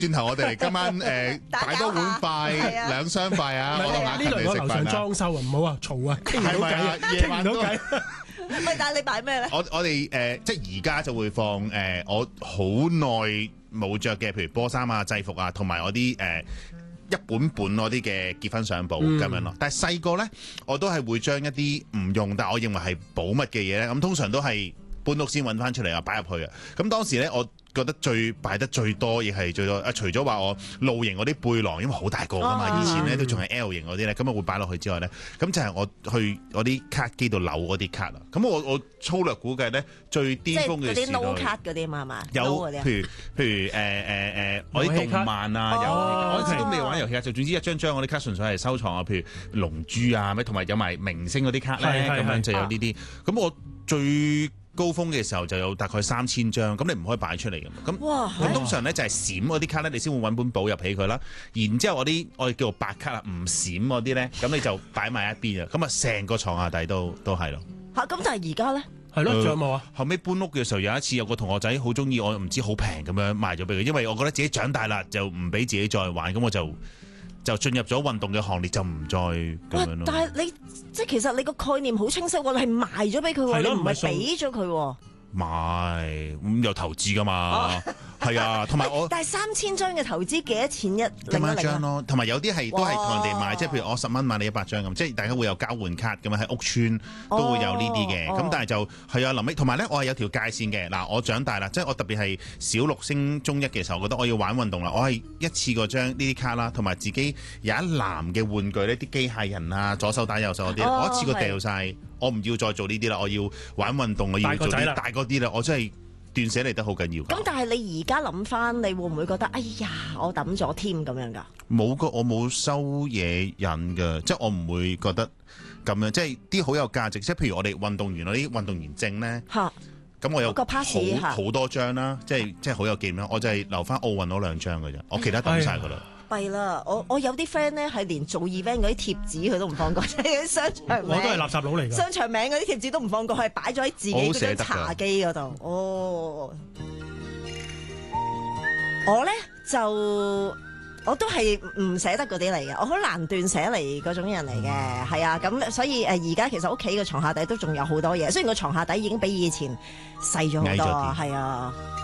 轉頭我哋嚟今晚擺多碗筷兩雙筷啊！我同阿勤嚟食飯啊！ 呢輪我樓上裝修啊，唔好啊，嘈啊，傾唔到偈啊， 夜晚都傾唔到偈。 喂，但係你擺咩咧？ 我哋即係而家就會放我好耐冇着嘅，譬如波衫啊、制服啊，同埋我啲一本嗰啲嘅結婚相簿咁樣咯。但係細個咧，我都係會將一啲唔用，但係我認為係寶物嘅嘢咧，咁通常都係搬屋先揾翻出嚟啊，擺入去啊。咁當時咧，我覺得擺得最多，亦係最多除咗話我露營嗰啲背囊，因為好大個噶嘛，以前咧都仲係 L 型嗰啲咧，咁啊會擺落去之外咧，咁就係我去嗰啲卡機度扭嗰啲卡啦。咁我粗略估計咧，最巔峰嘅時代， 即係嗰啲 no 卡嗰啲嘛係嘛？ 有譬如我啲動漫啊，我一直都未玩遊戲卡，就總之一張張嗰啲卡純粹係收藏啊，譬如龍珠啊，同埋有埋明星嗰啲卡咧，咁樣就有呢啲。咁我最高峰嘅時候就有大概3000張，咁你唔可以擺出嚟嘅嘛。咁通常咧就係閃嗰啲卡咧，你先會揾本簿入起佢啦。然之後我哋叫做白卡啊，唔閃嗰啲咧，咁你就擺埋一邊啊。咁啊，成個床下底都係咯。 嚇！咁但係而家咧？ 係咯，仲有冇啊？ 後尾搬屋嘅時候，有一次有個同學仔好中意，我唔知好平咁樣賣咗俾佢，因為我覺得自己長大啦，就唔俾自己再玩，咁我就進入咗運動嘅行列，就唔再咁樣咯。 但係你即係其實你個概念好清晰喎，你係賣咗俾佢喎，你唔係俾咗佢喎。 賣咁有投資噶嘛？係啊，同埋但係3000張嘅投資幾多錢一張咯？同埋有啲係都係同人哋買，即係譬如我10蚊買你100張咁，即係大家會有交換卡咁樣，喺屋邨都會有呢啲嘅。咁但係就係啊，臨尾同埋咧，我係有條界線嘅。嗱，我長大啦，即係我特別係小6升中1嘅時候，我覺得我要玩運動啦，我係一次過將呢啲卡啦，同埋自己有一籃嘅玩具呢，啲機械人啊，左手打右手嗰啲，我一次過掉晒。我唔要再做呢啲啦，我要玩運動，我要做啲大個啲啦，我真係斷捨離得好緊要。 咁但係你而家諗翻，你會唔會覺得哎呀，我抌咗添咁樣㗎？ 冇個，我冇收嘢癮嘅，即係我唔會覺得咁樣，即係啲好有價值，即係譬如我哋運動員嗰啲運動員證咧，咁我有好多張啦，即係好有紀念啦，我就係留翻奧運嗰2張嘅啫，我其他抌晒㗎啦。 弊啦！我有啲 friend 咧係連做 event 嗰啲貼紙佢都唔放過，即係商場名。 我都係垃圾佬嚟㗎。商場名嗰啲貼紙都唔放過，係擺咗喺自己嗰張茶幾嗰度。我咧我都係唔捨得嗰啲嚟嘅，我好難斷捨離嗰種人嚟嘅，係啊，咁所以而家其實屋企嘅床下底都仲有好多嘢，雖然個床下底已經比以前細咗好多，係啊。